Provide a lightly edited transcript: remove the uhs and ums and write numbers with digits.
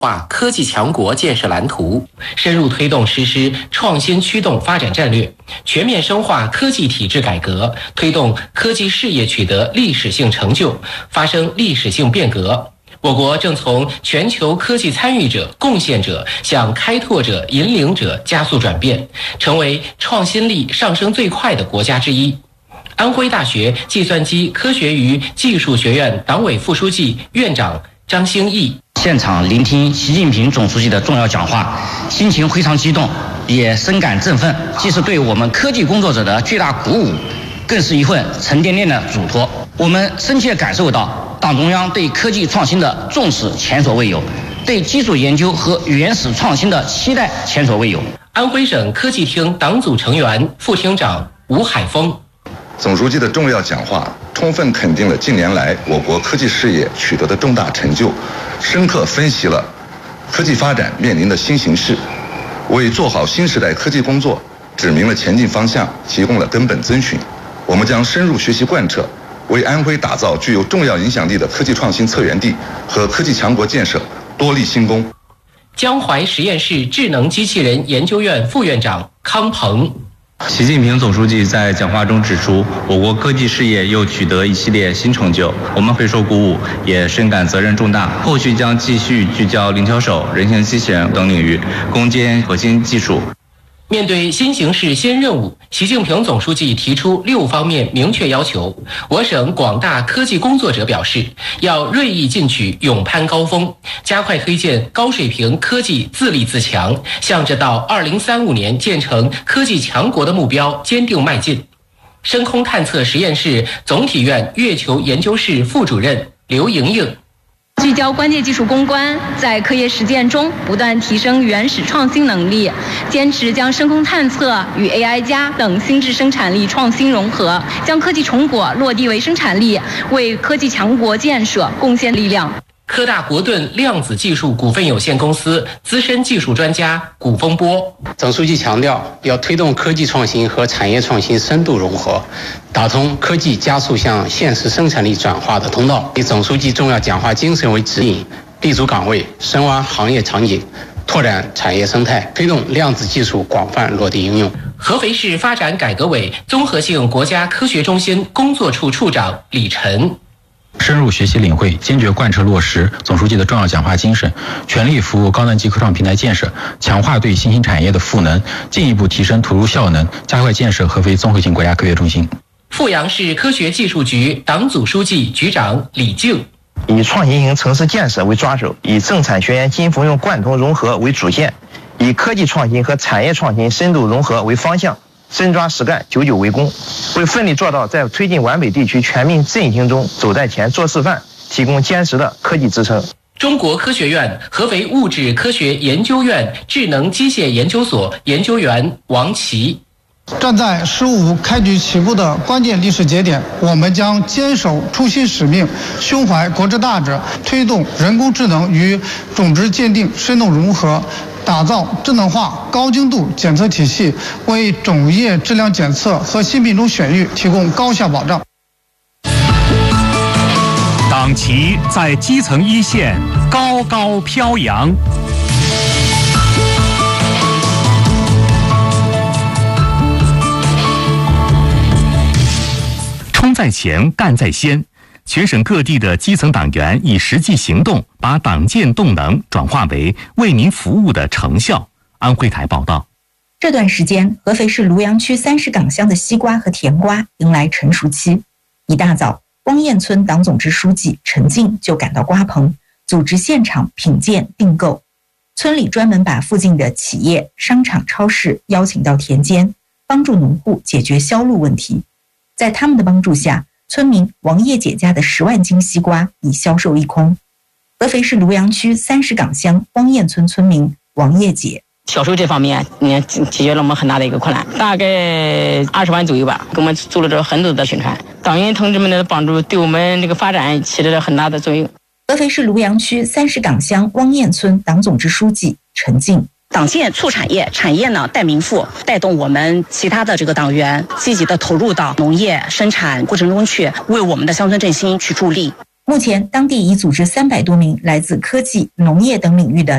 化科技强国建设蓝图，深入推动实施创新驱动发展战略，全面深化科技体制改革，推动科技事业取得历史性成就，发生历史性变革。我国正从全球科技参与者、贡献者向开拓者、引领者加速转变，成为创新力上升最快的国家之一。安徽大学计算机科学与技术学院党委副书记、院长张兴义现场聆听习近平总书记的重要讲话，心情非常激动，也深感振奋，既是对我们科技工作者的巨大鼓舞，更是一份沉甸甸的嘱托。我们深切感受到党中央对科技创新的重视前所未有，对基础研究和原始创新的期待前所未有。 安徽省科技厅党组成员、副厅长吴海峰。 总书记的重要讲话充分肯定了近年来我国科技事业取得的重大成就，深刻分析了科技发展面临的新形势，为做好新时代科技工作指明了前进方向，提供了根本遵循。我们将深入学习贯彻，为安徽打造具有重要影响力的科技创新策源地和科技强国建设多立新功。 江淮实验室智能机器人研究院副院长康鹏。 习近平总书记在讲话中指出，我国科技事业又取得一系列新成就，我们备受鼓舞，也深感责任重大。后续将继续聚焦零巧手、人形机器人等领域，攻坚核心技术。 面对新形势新任务，习近平总书记提出6方面明确要求。我省广大科技工作者表示，要锐意进取，勇攀高峰，加快推进高水平科技自立自强，向着到2035年建成科技强国的目标坚定迈进。深空探测实验室总体院月球研究室副主任刘莹莹。 聚焦关键技术攻关，在科研实践中不断提升原始创新能力，坚持将深空探测与 AI+ 等新质生产力创新融合，将科技成果落地为生产力，为科技强国建设贡献力量。 科大国盾量子技术股份有限公司资深技术专家古风波。 总书记强调，要推动科技创新和产业创新深度融合，打通科技加速向现实生产力转化的通道。以总书记重要讲话精神为指引，立足岗位，深挖行业场景，拓展产业生态，推动量子技术广泛落地应用。 合肥市发展改革委综合性国家科学中心工作处处长李晨。 深入学习领会，坚决贯彻落实总书记的重要讲话精神，全力服务高能级科创平台建设，强化对新兴产业的赋能，进一步提升投入效能，加快建设合肥综合性国家科学中心。 阜阳市科学技术局党组书记、局长李静。 以创新型城市建设为抓手，以政产学研金融贯通融合为主线，以科技创新和产业创新深度融合为方向，深抓实干，久久为功，为奋力做到在推进皖北地区全面振兴中走在前做示范，提供坚实的科技支撑。 中国科学院合肥物质科学研究院智能机械研究所研究员王琦。 站在“十五”开局起步的关键历史节点，我们将坚守初心使命，胸怀国之大志，推动人工智能与种植鉴定深度融合，打造智能化高精度检测体系，为种业质量检测和新品种选育提供高效保障。 党旗在基层一线高高飘扬。冲在前，干在先。全省各地的基层党员以实际行动把党建动能转化为为民服务的成效。安徽台报道。 这段时间，合肥市庐阳区30岗乡的西瓜和甜瓜迎来成熟期。一大早，光堰村党总支书记陈静就赶到瓜棚，组织现场品鉴订购。村里专门把附近的企业、商场、超市邀请到田间，帮助农户解决销路问题。在他们的帮助下，村民王叶姐家的10万斤西瓜已销售一空。合肥市庐阳区30岗乡光堰村村民王叶姐。 销售这方面，解决了我们很大的一个困难，大概20万左右吧，给我们做了这很多的宣传。党员同志们的帮助，对我们这个发展起了很大的作用。 合肥市庐阳区30岗乡汪堰村党总支书记陈静。 党建促产业，产业呢带民富，带动我们其他的这个党员积极的投入到农业生产过程中去，为我们的乡村振兴去助力。 目前，当地已组织300多名来自科技、农业等领域的